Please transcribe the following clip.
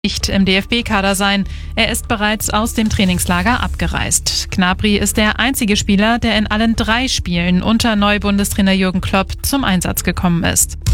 nicht im DFB-Kader sein. Er ist bereits aus dem Trainingslager abgereist. Gnabry ist der einzige Spieler, der in allen 3 Spielen unter Neubundestrainer Jürgen Klopp zum Einsatz gekommen ist.